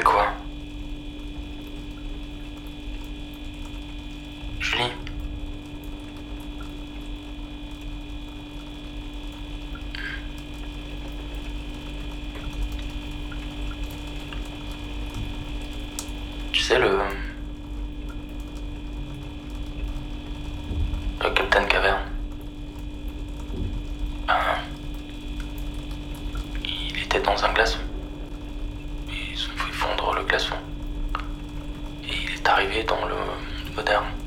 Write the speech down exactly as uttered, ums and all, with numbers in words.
fais quoi? Julie? Tu sais, le... Le Capitaine Caverne. Ben, il était dans un glaçon. Ils ont fait fondre le glaçon. Et il est arrivé dans le monde moderne.